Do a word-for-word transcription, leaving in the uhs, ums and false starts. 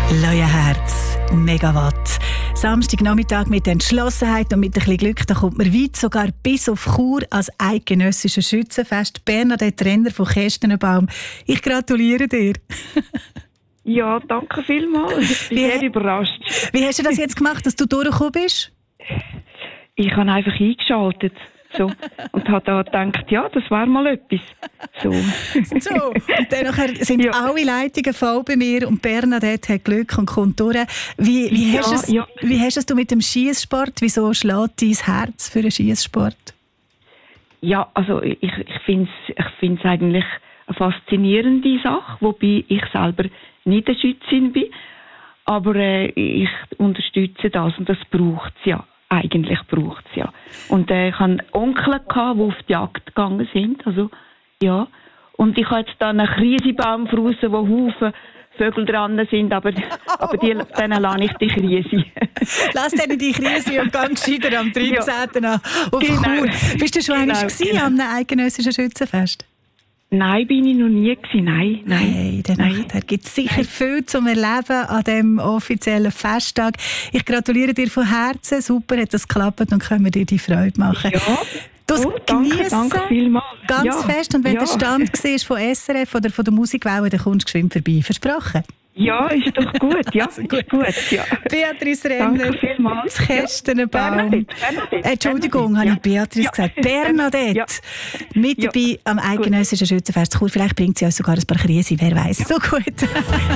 Leuenherz, Megawatt. Samstagnachmittag mit Entschlossenheit und mit ein bisschen Glück, da kommt man weit, sogar bis auf Chur als eidgenössisches Schützenfest. Bernadette Renner von Kästenenbaum, ich gratuliere dir. Ja, danke vielmals. Ich bin sehr überrascht. Wie hast du das jetzt gemacht, dass du durchgekommen bist? Ich habe einfach eingeschaltet. So. Und habe da gedacht, ja, das wäre mal etwas. So. So, und dann nachher sind ja. alle Leitungen voll bei mir und Bernadette hat Glück und kommt durch. Wie, wie, ja, hast es, ja. wie hast es du mit dem Schiesssport? Wieso schlägt dein Herz für den Schiesssport? Ja, also ich, ich finde es ich find's eigentlich eine faszinierende Sache, wobei ich selber nicht eine Schützin bin. Aber äh, ich unterstütze das und das braucht es ja. Eigentlich braucht es ja. Und äh, ich hatte Onkel, die auf die Jagd gegangen sind. Also, ja. Und ich habe jetzt da einen Krisebaum draussen, wo Haufen Vögel dran sind, aber, aber die, denen lasse ich die Krise. Lass denen die Krise und ganz gescheiter am dreizehnten Ja. auf genau. Chur. Bist du schon einmal genau, gewesen, genau. an einem eidgenössischen Schützenfest? Nein, bin ich noch nie gewesen. Nein, nein. Hey, da gibt es sicher nein. viel zum Erleben an diesem offiziellen Festtag. Ich gratuliere dir von Herzen. Super, hat das geklappt und können wir dir die Freude machen. Ja. Das oh, danke, geniessen danke vielmals. ganz ja. fest. Und wenn ja. der Stand war von S R F oder von der Musikwelle, dann kommst du geschwind vorbei. Versprochen? Ja, ist doch gut. Ja, also gut. Ist gut ja. Beatrice Renner, das Kästenenbaum. Ja. Bernadette, Entschuldigung, Bernadette, habe ja. ich Beatrice ja. gesagt. Bernadette, ja. mit dabei ja. am eidgenössischen Schützenfest Chur. Vielleicht bringt sie uns sogar ein paar Krise, wer weiß. Ja. So gut.